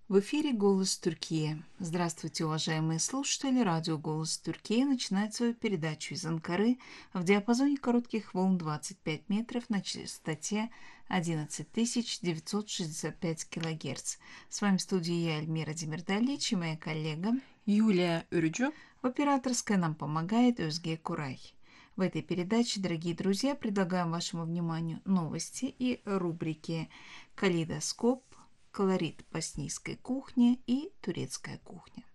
В эфире «Голос Турции». Здравствуйте, уважаемые слушатели. Радио «Голос Турции» начинает свою передачу из Анкары в диапазоне коротких волн 25 метров на частоте 11965 килогерц. С вами в студии я, Эльмира Демирдалич, и моя коллега Юлия Үрücü. в операторской нам помогает Özge Курай. В этой передаче, дорогие друзья, предлагаем вашему вниманию новости и рубрики «Калейдоскоп», «Колорит боснийской кухни» и «Турецкая кухня».